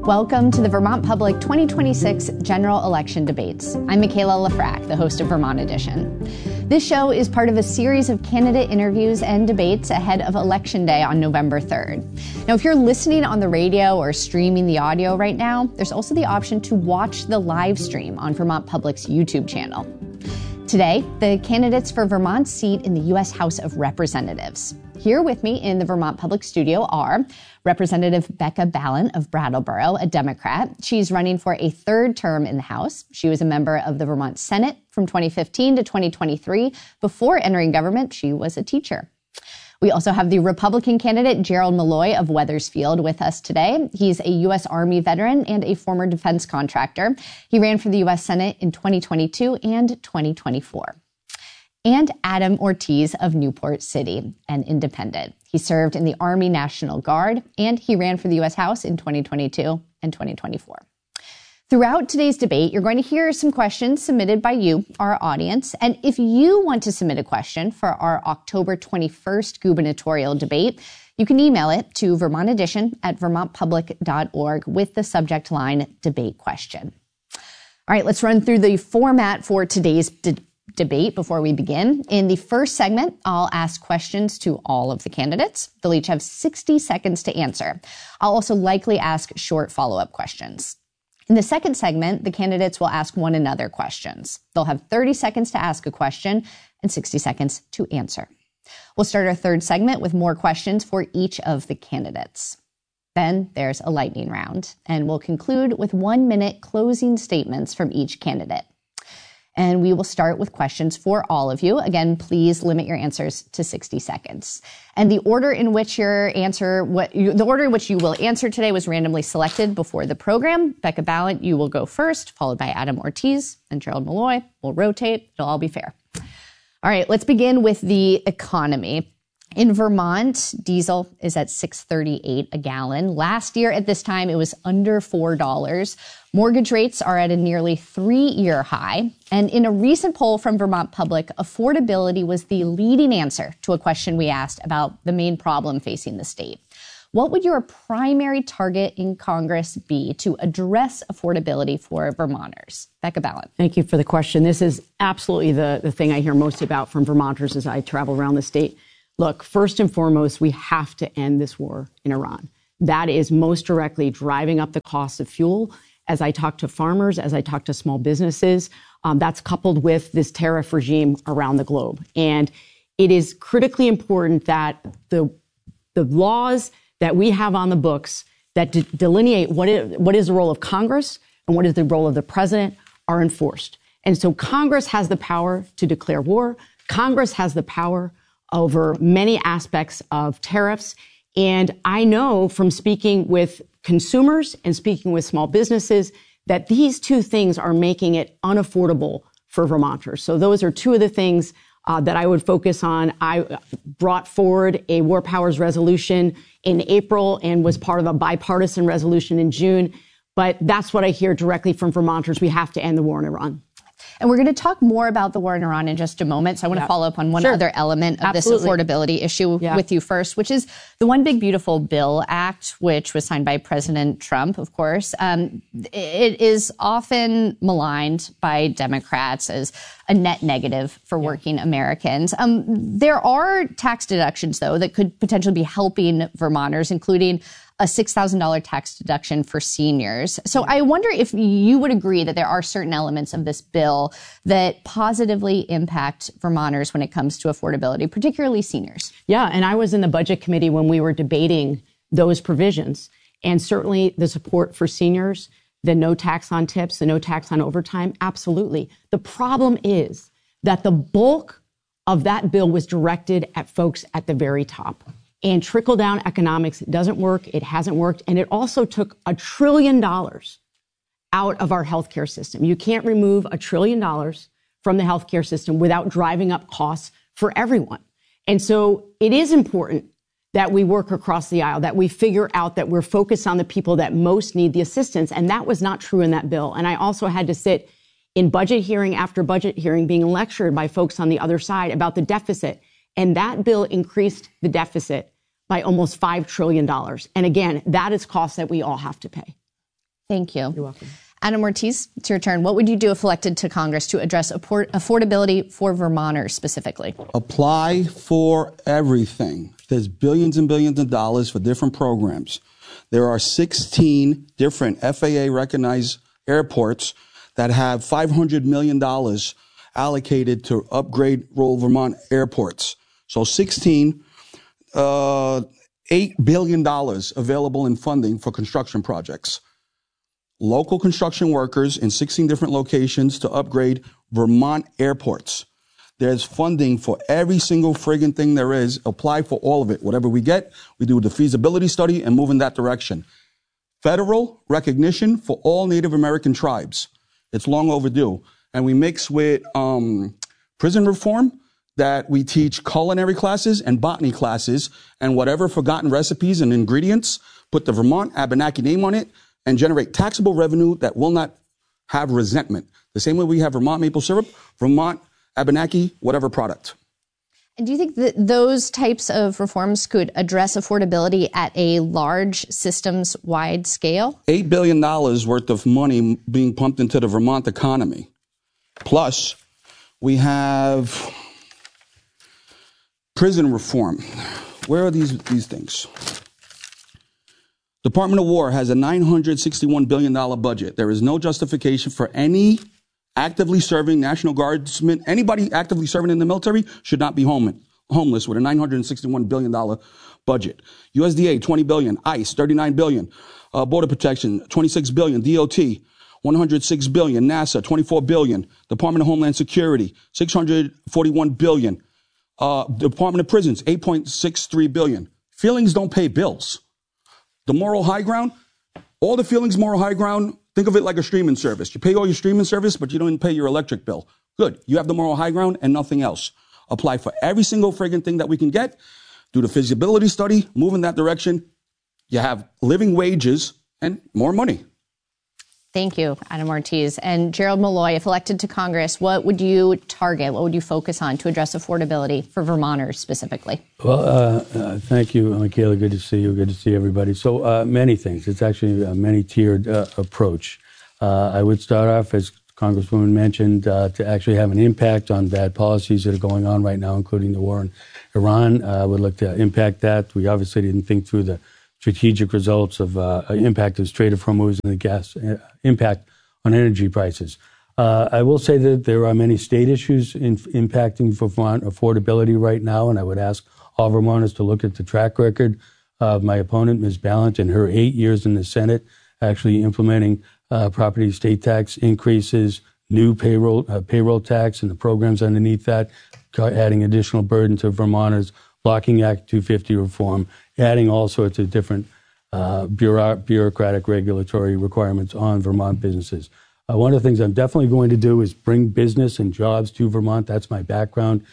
Welcome to the Vermont Public 2026 General Election Debates. I'm Michaela Lafrac, the host of Vermont Edition. This show is part of a series of candidate interviews and debates ahead of Election Day on November 3rd. Now, if you're listening on the radio or streaming the audio right now, there's also the option to watch the live stream on Vermont Public's YouTube channel. Today, the candidates for Vermont's seat in the U.S. House of Representatives. Here with me in the Vermont Public studio are Representative Becca Balint of Brattleboro, a Democrat. She's running for a third term in the House. She was a member of the Vermont Senate from 2015 to 2023. Before entering government, she was a teacher. We also have the Republican candidate Gerald Malloy of Wethersfield with us today. He's a U.S. Army veteran and a former defense contractor. He ran for the U.S. Senate in 2022 and 2024. And Adam Ortiz of Newport City, an independent. He served in the Army National Guard, and he ran for the U.S. House in 2022 and 2024. Throughout today's debate, you're going to hear some questions submitted by you, our audience. And if you want to submit a question for our October 21st gubernatorial debate, you can email it to vermontedition@vermontpublic.org with the subject line debate question. All right, let's run through the format for today's debate before we begin. In the first segment, I'll ask questions to all of the candidates. They'll each have 60 seconds to answer. I'll also likely ask short follow-up questions. In the second segment, the candidates will ask one another questions. They'll have 30 seconds to ask a question and 60 seconds to answer. We'll start our third segment with more questions for each of the candidates. Then there's a lightning round, and we'll conclude with 1-minute closing statements from each candidate. And we will start with questions for all of you. Again, please limit your answers to 60 seconds. And the order in which you will answer today was randomly selected before the program. Becca Balint, you will go first, followed by Adam Ortiz and Gerald Malloy. We'll rotate. It'll all be fair. All right, let's begin with the economy. In Vermont, diesel is at $6.38 a gallon. Last year at this time, it was under $4. Mortgage rates are at a nearly 3-year high. And in a recent poll from Vermont Public, affordability was the leading answer to a question we asked about the main problem facing the state. What would your primary target in Congress be to address affordability for Vermonters? Becca Balint. Thank you for the question. This is absolutely the thing I hear most about from Vermonters as I travel around the state. Look, first and foremost, we have to end this war in Iran. That is most directly driving up the cost of fuel. As I talk to farmers, as I talk to small businesses, that's coupled with this tariff regime around the globe. And it is critically important that the laws that we have on the books that delineate what is the role of Congress and what is the role of the president are enforced. And so Congress has the power to declare war. Congress has the power over many aspects of tariffs. And I know from speaking with consumers and speaking with small businesses that these two things are making it unaffordable for Vermonters. So those are two of the things that I would focus on. I brought forward a War Powers resolution in April and was part of a bipartisan resolution in June. But that's what I hear directly from Vermonters. We have to end the war in Iran. And we're going to talk more about the war in Iran in just a moment. So I want to follow up on one other element of this affordability issue with you first, which is the One Big Beautiful Bill Act, which was signed by President Trump, of course. It is often maligned by Democrats as a net negative for working Americans. There are tax deductions, though, that could potentially be helping Vermonters, including a $6,000 tax deduction for seniors. So I wonder if you would agree that there are certain elements of this bill that positively impact Vermonters when it comes to affordability, particularly seniors. Yeah, and I was in the budget committee when we were debating those provisions. And certainly the support for seniors, the no tax on tips, the no tax on overtime, absolutely. The problem is that the bulk of that bill was directed at folks at the very top. And trickle-down economics doesn't work. It hasn't worked. And it also took $1 trillion out of our healthcare system. You can't remove $1 trillion from the healthcare system without driving up costs for everyone. And so it is important that we work across the aisle, that we figure out that we're focused on the people that most need the assistance. And that was not true in that bill. And I also had to sit in budget hearing after budget hearing being lectured by folks on the other side about the deficit. And that bill increased the deficit by almost $5 trillion. And again, that is costs that we all have to pay. Thank you. You're welcome. Adam Ortiz, it's your turn. What would you do if elected to Congress to address affordability for Vermonters specifically? Apply for everything. There's billions and billions of dollars for different programs. There are 16 different FAA-recognized airports that have $500 million allocated to upgrade rural Vermont airports. So 16, $8 billion available in funding for construction projects. Local construction workers in 16 different locations to upgrade Vermont airports. There's funding for every single friggin' thing there is. Apply for all of it. Whatever we get, we do the feasibility study and move in that direction. Federal recognition for all Native American tribes. It's long overdue. And we mix with prison reform that we teach culinary classes and botany classes and whatever forgotten recipes and ingredients, put the Vermont Abenaki name on it and generate taxable revenue that will not have resentment. The same way we have Vermont maple syrup, Vermont Abenaki, whatever product. And do you think that those types of reforms could address affordability at a large systems-wide scale? $8 billion worth of money being pumped into the Vermont economy. Plus, we have prison reform. Where are these things? Department of War has a $961 billion budget. There is no justification for any actively serving National Guardsmen. Anybody actively serving in the military should not be homeless with a $961 billion budget. USDA, $20 billion. ICE, $39 billion. Border Protection, $26 billion. DOT, $106 billion. NASA, $24 billion. Department of Homeland Security, $641 billion. Department of Prisons, $8.63 billion. Feelings don't pay bills. The moral high ground, all the feelings moral high ground, think of it like a streaming service. You pay all your streaming service, but you don't pay your electric bill. Good. You have the moral high ground and nothing else. Apply for every single friggin' thing that we can get. Do the feasibility study, move in that direction. You have living wages and more money. Thank you, Adam Ortiz. And Gerald Malloy, if elected to Congress, what would you target? What would you focus on to address affordability for Vermonters specifically? Well, thank you, Michaela. Good to see you. Good to see everybody. So many things. It's actually a many-tiered approach. I would start off, as Congresswoman mentioned, to actually have an impact on bad policies that are going on right now, including the war in Iran. I would look to impact that. We obviously didn't think through the strategic results of impact of Strait of Hormuz and the gas impact on energy prices. I will say that there are many state issues impacting Vermont affordability right now, and I would ask all Vermonters to look at the track record of my opponent, Ms. Ballant, in her 8 years in the Senate, actually implementing property estate tax increases, new payroll tax and the programs underneath that, adding additional burden to Vermonters, blocking Act 250 reform, adding all sorts of different bureaucratic regulatory requirements on Vermont businesses. One of the things I'm definitely going to do is bring business and jobs to Vermont. That's my background.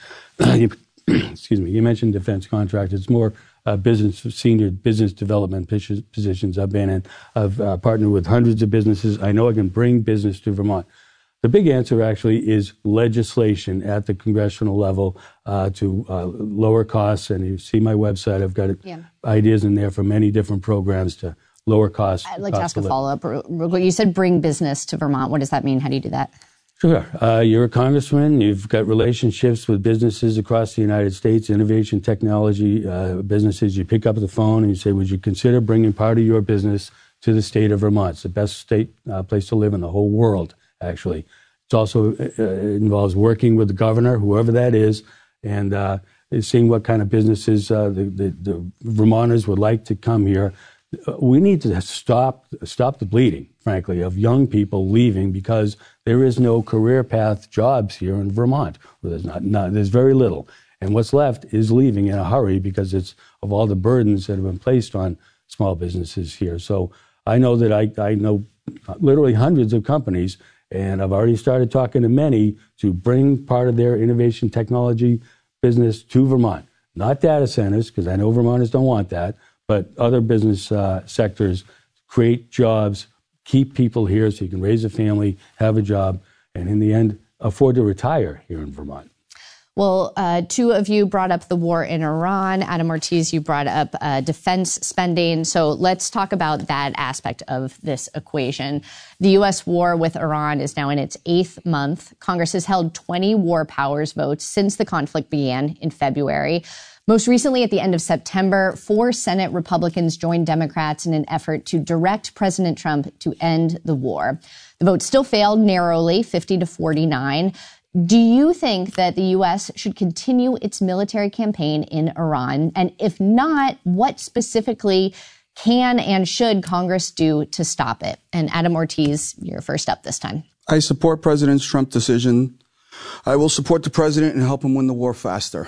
Excuse me. You mentioned defense contractors. It's more senior business development positions I've been in. I've partnered with hundreds of businesses. I know I can bring business to Vermont. The big answer actually is legislation at the congressional level to lower costs. And you see my website, I've got ideas in there for many different programs to lower costs. I'd like to ask a follow-up. You said bring business to Vermont. What does that mean? How do you do that? Sure. You're a congressman. You've got relationships with businesses across the United States, innovation technology businesses. You pick up the phone and you say, would you consider bringing part of your business to the state of Vermont? It's the best place to live in the whole world, actually. It also involves working with the governor, whoever that is, and seeing what kind of businesses the Vermonters would like to come here. We need to stop the bleeding, frankly, of young people leaving because there is no career path jobs here in Vermont. There's there's very little. And what's left is leaving in a hurry because it's of all the burdens that have been placed on small businesses here. So I know that I know literally hundreds of companies, and I've already started talking to many to bring part of their innovation technology business to Vermont. Not data centers, because I know Vermonters don't want that, but other business sectors, create jobs, keep people here so you can raise a family, have a job, and in the end, afford to retire here in Vermont. Well, two of you brought up the war in Iran. Adam Ortiz, you brought up defense spending. So let's talk about that aspect of this equation. The U.S. war with Iran is now in its 8th month. Congress has held 20 war powers votes since the conflict began in February. Most recently, at the end of September, 4 Senate Republicans joined Democrats in an effort to direct President Trump to end the war. The vote still failed narrowly, 50-49. Do you think that the U.S. should continue its military campaign in Iran? And if not, what specifically can and should Congress do to stop it? And Adam Ortiz, you're first up this time. I support President Trump's decision. I will support the president and help him win the war faster.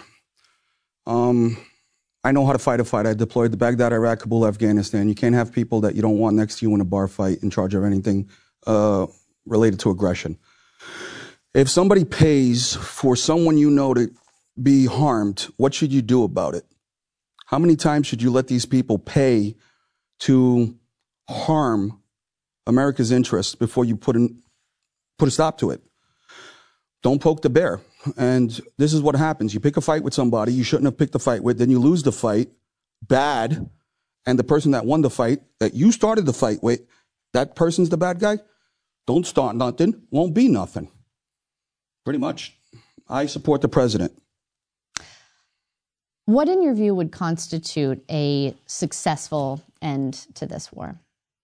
I know how to fight a fight. I deployed to Baghdad, Iraq, Kabul, Afghanistan. You can't have people that you don't want next to you in a bar fight in charge of anything related to aggression. If somebody pays for someone you know to be harmed, what should you do about it? How many times should you let these people pay to harm America's interests before you put a stop to it? Don't poke the bear. And this is what happens. You pick a fight with somebody you shouldn't have picked the fight with, then you lose the fight, bad, and the person that won the fight, that you started the fight with, that person's the bad guy. Don't start nothing, won't be nothing. Pretty much. I support the president. What, in your view, would constitute a successful end to this war?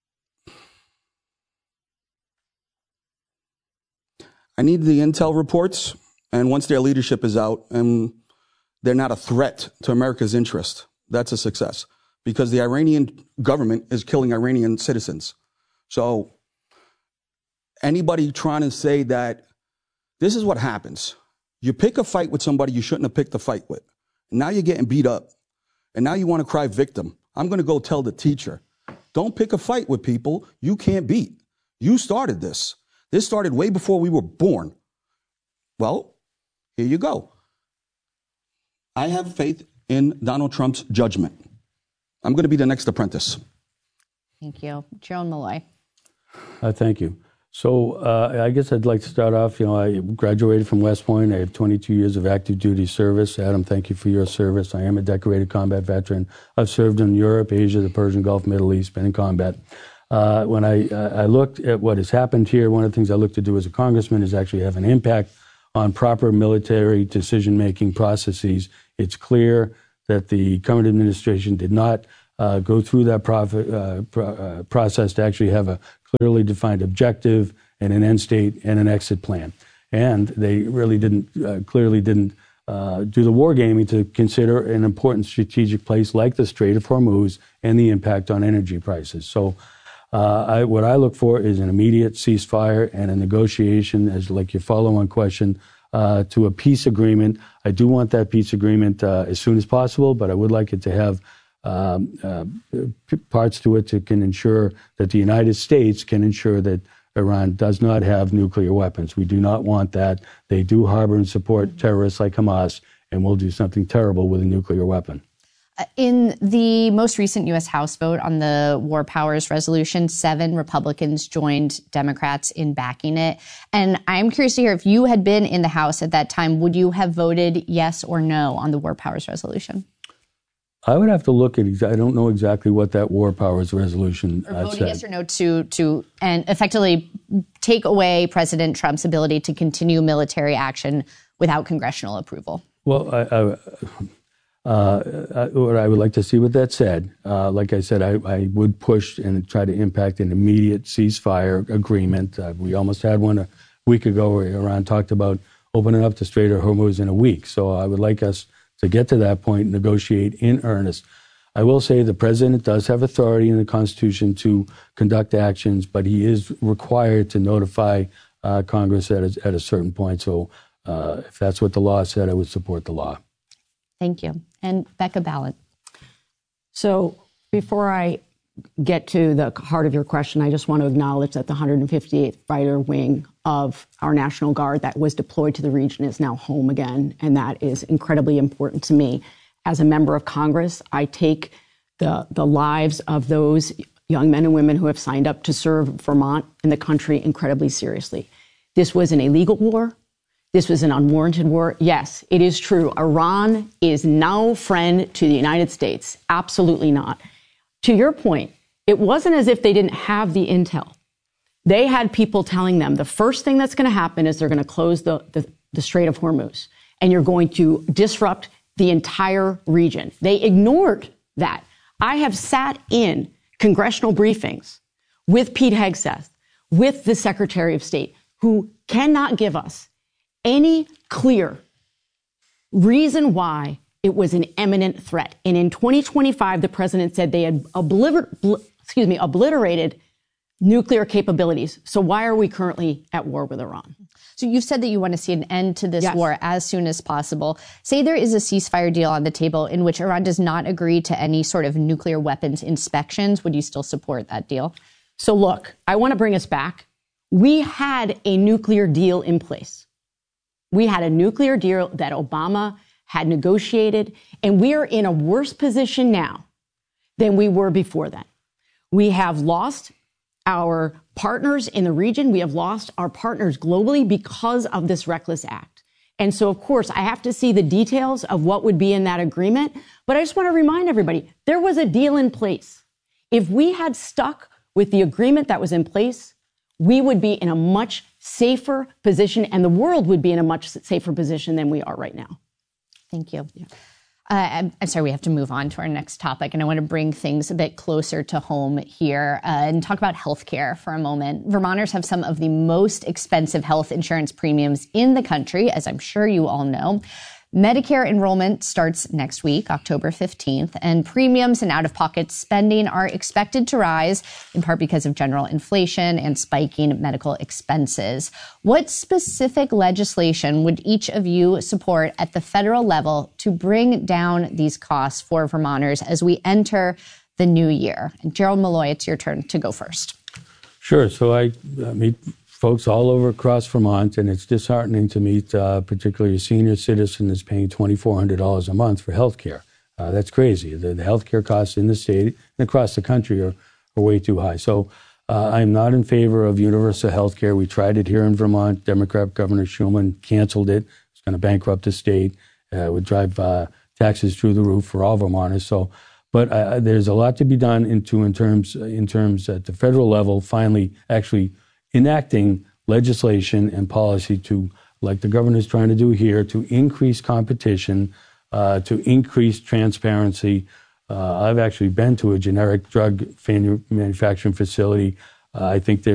I need the intel reports, and once their leadership is out and they're not a threat to America's interest, that's a success. Because the Iranian government is killing Iranian citizens. So anybody trying to say that, this is what happens. You pick a fight with somebody you shouldn't have picked a fight with. Now you're getting beat up. And now you want to cry victim. I'm going to go tell the teacher, don't pick a fight with people you can't beat. You started this. This started way before we were born. Well, here you go. I have faith in Donald Trump's judgment. I'm going to be the next apprentice. Thank you. Jerome Malloy. Thank you. So I guess I'd like to start off, I graduated from West Point. I have 22 years of active duty service. Adam, thank you for your service. I am a decorated combat veteran. I've served in Europe, Asia, the Persian Gulf, Middle East, been in combat. When I looked at what has happened here, one of the things I look to do as a congressman is actually have an impact on proper military decision-making processes. It's clear that the current administration did not go through that process to actually have a clearly defined objective and an end state and an exit plan. And they really clearly didn't do the war gaming to consider an important strategic place like the Strait of Hormuz and the impact on energy prices. So what I look for is an immediate ceasefire and a negotiation, as like your follow-on question, to a peace agreement. I do want that peace agreement as soon as possible, but I would like it to have parts to it that can ensure that the United States can ensure that Iran does not have nuclear weapons. We do not want that. They do harbor and support terrorists like Hamas, and will do something terrible with a nuclear weapon. In the most recent U.S. House vote on the War Powers Resolution, 7 Republicans joined Democrats in backing it. And I'm curious to hear, if you had been in the House at that time, would you have voted yes or no on the War Powers Resolution? I would have to look at, I don't know exactly what that War Powers Resolution said. Or voting said. Yes or no to and effectively take away President Trump's ability to continue military action without congressional approval. Well, what I would like to see what that said. Like I said, I would push and try to impact an immediate ceasefire agreement. We almost had one a week ago where Iran talked about opening up the Strait of Hormuz in a week. So I would like us to get to that point, negotiate in earnest. I will say the president does have authority in the Constitution to conduct actions, but he is required to notify Congress at a certain point. So if that's what the law said, I would support the law. Thank you. And Becca Balint. So before I get to the heart of your question, I just want to acknowledge that the 158th Fighter Wing of our National Guard that was deployed to the region is now home again, and that is incredibly important to me. As a member of Congress, I take the lives of those young men and women who have signed up to serve Vermont and the country incredibly seriously. This was an illegal war. this was an unwarranted war. Yes, it is true. Iran is no friend to the United States. Absolutely not. To your point, it wasn't as if they didn't have the intel. They had people telling them the first thing that's going to happen is they're going to close the Strait of Hormuz, and you're going to disrupt the entire region. They ignored that. I have sat in congressional briefings with Pete Hegseth, with the Secretary of State, who cannot give us any clear reason why it was an imminent threat. And in 2025, the president said they had obliterated nuclear capabilities. So why are we currently at war with Iran? So you've said that you want to see an end to this war as soon as possible. Say there is a ceasefire deal on the table in which Iran does not agree to any sort of nuclear weapons inspections. Would you still support that deal? So look, I want to bring us back. We had a nuclear deal in place. We had a nuclear deal that Obama had negotiated, and we are in a worse position now than we were before then. We have lost our partners in the region. We have lost our partners globally because of this reckless act. And so, of course, I have to see the details of what would be in that agreement. But I just want to remind everybody, there was a deal in place. If we had stuck with the agreement that was in place, we would be in a much safer position, and the world would be in a much safer position than we are right now. Thank you. Yeah. I'm sorry, we have to move on to our next topic, and I want to bring things a bit closer to home here and talk about healthcare for a moment. Vermonters have some of the most expensive health insurance premiums in the country, as I'm sure you all know. Medicare enrollment starts next week, October 15th, and premiums and out-of-pocket spending are expected to rise, in part because of general inflation and spiking medical expenses. What specific legislation would each of you support at the federal level to bring down these costs for Vermonters as we enter the new year? And Gerald Malloy, it's your turn to go first. Sure. So I meet folks all over across Vermont, and it's disheartening to meet particularly a senior citizen that's paying $2,400 a month for health care. That's crazy. The health care costs in the state and across the country are way too high. So I'm not in favor of universal health care. We tried it here in Vermont. Democrat Governor Schumann canceled it. It's going to bankrupt the state. It would drive taxes through the roof for all Vermonters. So, but there's a lot to be done in terms at the federal level, finally actually enacting legislation and policy to, like the governor's trying to do here, to increase competition, to increase transparency. I've actually been to a generic drug manufacturing facility. I think